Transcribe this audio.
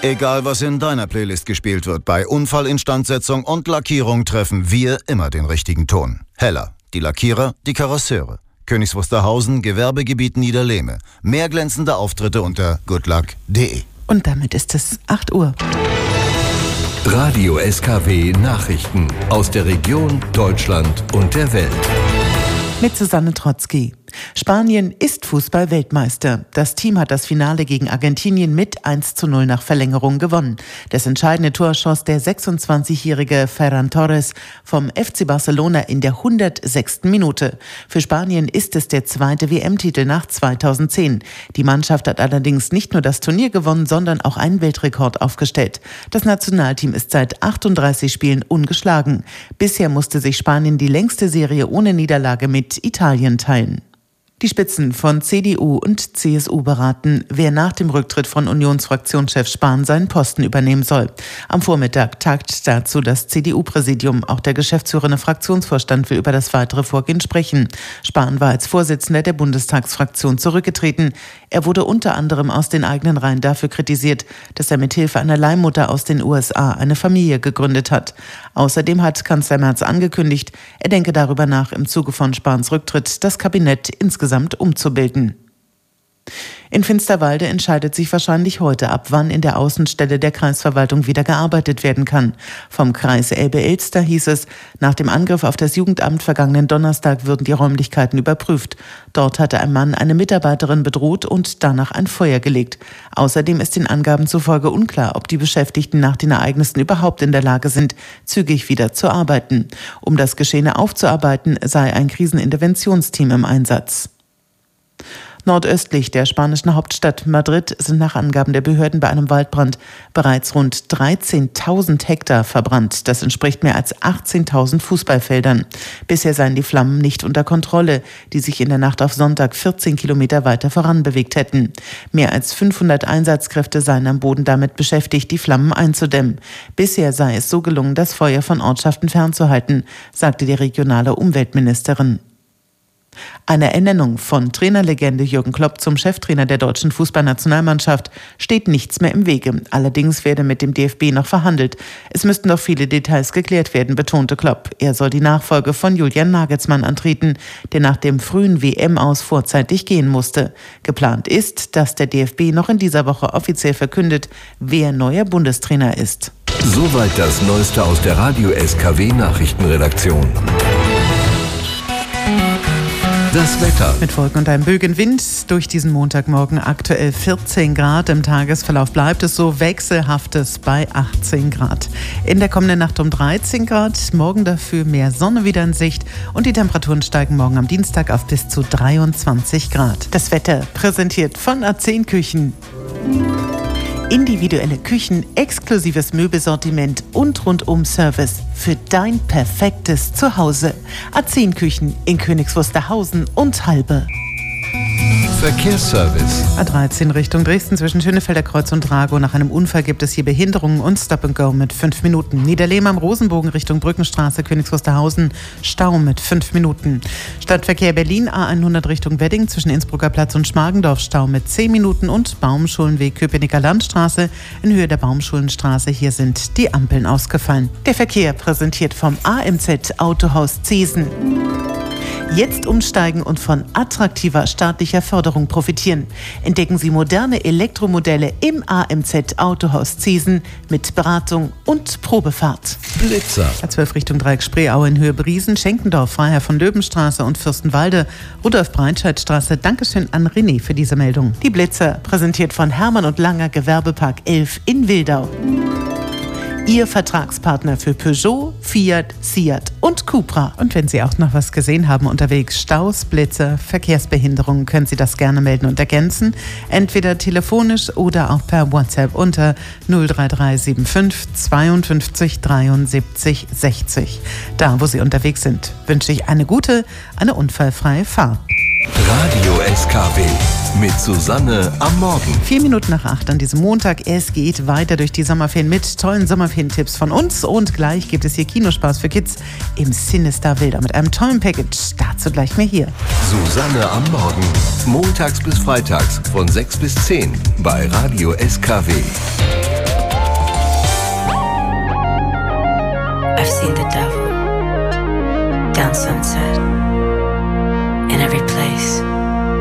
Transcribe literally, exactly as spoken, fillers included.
Egal, was in deiner Playlist gespielt wird, bei Unfallinstandsetzung und Lackierung treffen wir immer den richtigen Ton. Heller, die Lackierer, die Karosseure. Königs Wusterhausen, Gewerbegebiet Niederlehme. Mehr glänzende Auftritte unter goodluck punkt de. Und damit ist es acht Uhr. Radio S K W Nachrichten aus der Region, Deutschland und der Welt. Mit Susanne Trotzki. Spanien ist Fußball-Weltmeister. Das Team hat das Finale gegen Argentinien mit eins zu null nach Verlängerung gewonnen. Das entscheidende Tor schoss der sechsundzwanzigjährige Ferran Torres vom F C Barcelona in der hundertsechsten Minute. Für Spanien ist es der zweite W M-Titel nach zweitausendzehn. Die Mannschaft hat allerdings nicht nur das Turnier gewonnen, sondern auch einen Weltrekord aufgestellt. Das Nationalteam ist seit achtunddreißig Spielen ungeschlagen. Bisher musste sich Spanien die längste Serie ohne Niederlage mit Italien teilen. Die Spitzen von C D U und C S U beraten, wer nach dem Rücktritt von Unionsfraktionschef Spahn seinen Posten übernehmen soll. Am Vormittag tagt dazu das C D U-Präsidium. Auch der geschäftsführende Fraktionsvorstand will über das weitere Vorgehen sprechen. Spahn war als Vorsitzender der Bundestagsfraktion zurückgetreten. Er wurde unter anderem aus den eigenen Reihen dafür kritisiert, dass er mithilfe einer Leihmutter aus den U S A eine Familie gegründet hat. Außerdem hat Kanzler Merz angekündigt, er denke darüber nach, im Zuge von Spahns Rücktritt das Kabinett insgesamt umzubilden. In Finsterwalde entscheidet sich wahrscheinlich heute ab, wann in der Außenstelle der Kreisverwaltung wieder gearbeitet werden kann. Vom Kreis Elbe-Elster hieß es, nach dem Angriff auf das Jugendamt vergangenen Donnerstag würden die Räumlichkeiten überprüft. Dort hatte ein Mann eine Mitarbeiterin bedroht und danach ein Feuer gelegt. Außerdem ist den Angaben zufolge unklar, ob die Beschäftigten nach den Ereignissen überhaupt in der Lage sind, zügig wieder zu arbeiten. Um das Geschehene aufzuarbeiten, sei ein Kriseninterventionsteam im Einsatz. Nordöstlich der spanischen Hauptstadt Madrid sind nach Angaben der Behörden bei einem Waldbrand bereits rund dreizehntausend Hektar verbrannt. Das entspricht mehr als achtzehntausend Fußballfeldern. Bisher seien die Flammen nicht unter Kontrolle, die sich in der Nacht auf Sonntag vierzehn Kilometer weiter voran bewegt hätten. Mehr als fünfhundert Einsatzkräfte seien am Boden damit beschäftigt, die Flammen einzudämmen. Bisher sei es so gelungen, das Feuer von Ortschaften fernzuhalten, sagte die regionale Umweltministerin. Eine Ernennung von Trainerlegende Jürgen Klopp zum Cheftrainer der deutschen Fußballnationalmannschaft steht nichts mehr im Wege. Allerdings werde mit dem D F B noch verhandelt. Es müssten noch viele Details geklärt werden, betonte Klopp. Er soll die Nachfolge von Julian Nagelsmann antreten, der nach dem frühen W M-Aus vorzeitig gehen musste. Geplant ist, dass der D F B noch in dieser Woche offiziell verkündet, wer neuer Bundestrainer ist. Soweit das Neueste aus der Radio S K W Nachrichtenredaktion. Das Wetter. Mit Wolken und einem böigen Wind durch diesen Montagmorgen aktuell vierzehn Grad. Im Tagesverlauf bleibt es so wechselhaftes bei achtzehn Grad. In der kommenden Nacht um dreizehn Grad, morgen dafür mehr Sonne wieder in Sicht und die Temperaturen steigen morgen am Dienstag auf bis zu dreiundzwanzig Grad. Das Wetter präsentiert von A zehn Küchen. Individuelle Küchen, exklusives Möbelsortiment und Rundum-Service für dein perfektes Zuhause. A zehn Küchen in Königs Wusterhausen und Halbe. Verkehrsservice. A dreizehn Richtung Dresden zwischen Schönefelder Kreuz und Dragow. Nach einem Unfall gibt es hier Behinderungen und Stop and Go mit fünf Minuten. Niederlehme am Rosenbogen Richtung Brückenstraße, Königs Wusterhausen, Stau mit fünf Minuten. Stadtverkehr Berlin A hundert Richtung Wedding zwischen Innsbrucker Platz und Schmargendorf, Stau mit zehn Minuten und Baumschulenweg Köpenicker Landstraße in Höhe der Baumschulenstraße. Hier sind die Ampeln ausgefallen. Der Verkehr präsentiert vom A M Z Autohaus Ziesen. Jetzt umsteigen und von attraktiver staatlicher Förderung profitieren. Entdecken Sie moderne Elektromodelle im A M Z Autohaus Ziesen mit Beratung und Probefahrt. Blitzer. A zwölf Richtung Dreieck-Spreeau in Höhe Briesen, Schenkendorf, Freiherr von Löwenstraße und Fürstenwalde, Rudolf-Breitscheid-Straße. Dankeschön an René für diese Meldung. Die Blitzer präsentiert von Hermann und Langer Gewerbepark elf in Wildau. Ihr Vertragspartner für Peugeot, Fiat, Seat und Cupra. Und wenn Sie auch noch was gesehen haben unterwegs, Staus, Blitzer, Verkehrsbehinderungen, können Sie das gerne melden und ergänzen. Entweder telefonisch oder auch per WhatsApp unter null drei drei sieben fünf zweiundfünfzig dreiundsiebzig sechzig. Da, wo Sie unterwegs sind, wünsche ich eine gute, eine unfallfreie Fahrt. Radio S K W mit Susanne am Morgen. Vier Minuten nach acht an diesem Montag. Es geht weiter durch die Sommerferien mit tollen Sommerferien-Tipps von uns. Und gleich gibt es hier Kinospaß für Kids im Sinister Wilder mit einem tollen Package. Dazu gleich mehr hier. Susanne am Morgen. Montags bis freitags von sechs bis zehn bei Radio S K W. seen the devil down Sunset.